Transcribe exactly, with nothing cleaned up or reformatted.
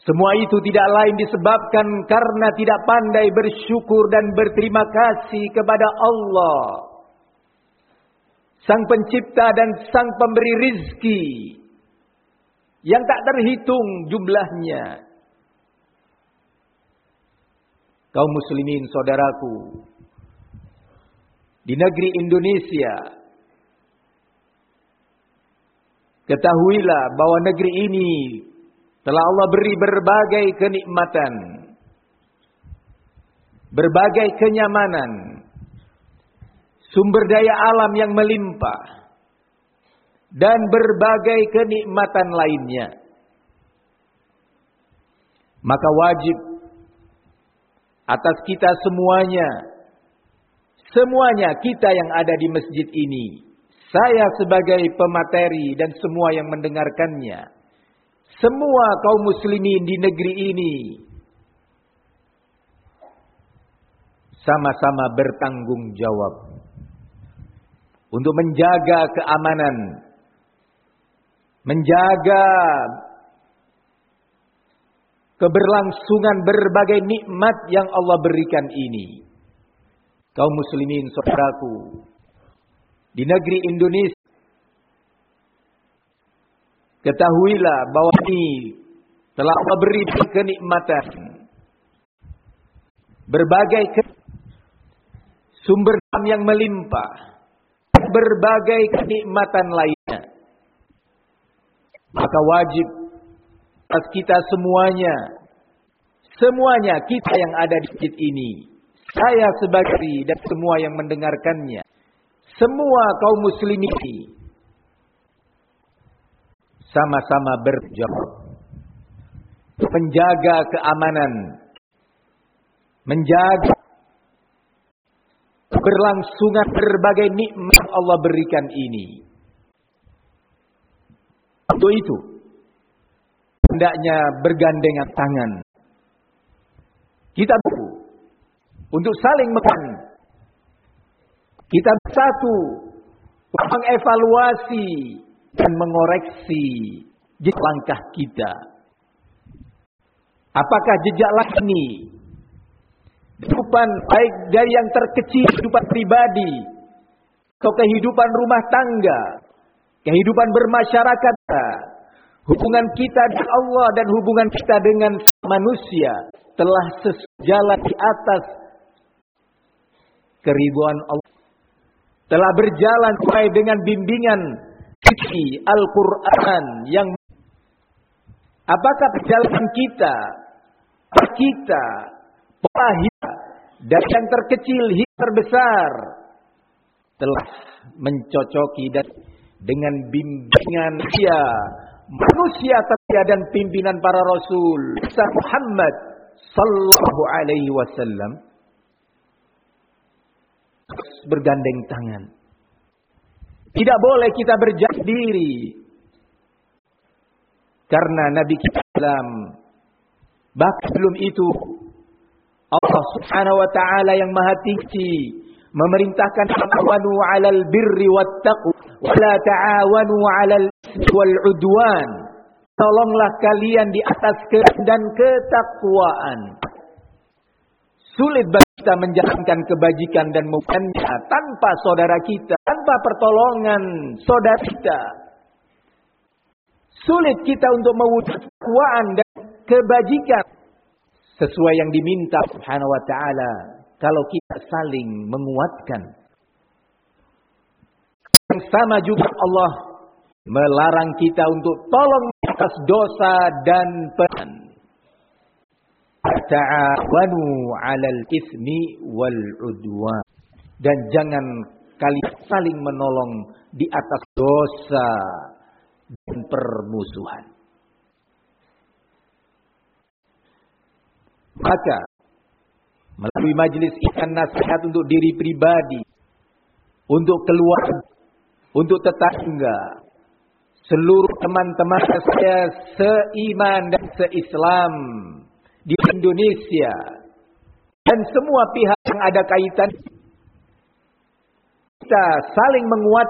Semua itu tidak lain disebabkan karena tidak pandai bersyukur dan berterima kasih kepada Allah, Sang Pencipta dan Sang Pemberi rizki yang tak terhitung jumlahnya. Kaum muslimin saudaraku, di negeri Indonesia, ketahuilah bahwa negeri ini telah Allah beri berbagai kenikmatan, berbagai kenyamanan, sumber daya alam yang melimpah, dan berbagai kenikmatan lainnya. Maka wajib atas kita semuanya, semuanya kita yang ada di masjid ini, saya sebagai pemateri dan semua yang mendengarkannya, semua kaum muslimin di negeri ini sama-sama bertanggung jawab untuk menjaga keamanan, menjaga keberlangsungan berbagai nikmat yang Allah berikan ini. Kaum muslimin saudaraku, di negeri Indonesia, ketahuilah bahwa ini telah Allah beri kenikmatan, berbagai ke sumber yang melimpah, berbagai kenikmatan lainnya. Maka wajib atas kita semuanya, semuanya kita yang ada di masjid ini, saya sebagai dan semua yang mendengarkannya, semua kaum muslimin sama-sama berjawab menjaga keamanan, menjaga keberlangsungan berbagai nikmat Allah berikan ini. Untuk itu hendaknya bergandengan tangan kita untuk saling makan. Kita bersatu mengevaluasi dan mengoreksi jejak langkah kita. Apakah jejak langkah ini kehidupan baik dari yang terkecil, kehidupan pribadi, atau kehidupan rumah tangga, kehidupan bermasyarakat, hubungan kita dengan Allah dan hubungan kita dengan manusia telah sejalan di atas keridhaan Allah, telah berjalan sesuai dengan bimbingan Al-Quran yang apakah perjalanan kita kita pahit dari yang terkecil hingga terbesar telah mencocoki dan dengan bimbingan dia manusia setia dan pimpinan para rasul Muhammad sallallahu alaihi wasallam. Bergandeng tangan. Tidak boleh kita berjauh diri. Karena Nabi kita Islam, bahkan sebelum itu Allah Subhanahu wa taala yang Maha Tinggi memerintahkan ta'awanu 'alal birri wat taqwa wa la ta'awanu 'alal itsmi wal 'udwan. Tolonglah kalian di atas kebaikan dan ketakwaan. Sulit bagi kita menjalankan kebajikan dan melakukannya tanpa saudara kita, tanpa pertolongan saudara kita. Sulit kita untuk mewujudkan ketakwaan dan kebajikan sesuai yang diminta Subhanahu wa taala kalau kita saling menguatkan. Yang sama juga Allah melarang kita untuk tolong atas dosa dan peran. Ta'awanu 'alal itsmi wal 'udwan. Dan jangan kalian saling menolong di atas dosa dan permusuhan. Maka melalui majelis ikan nasihat untuk diri pribadi, untuk keluarga, untuk tetangga, seluruh teman-teman saya seiman dan seislam di Indonesia dan semua pihak yang ada kaitan, kita saling menguatkan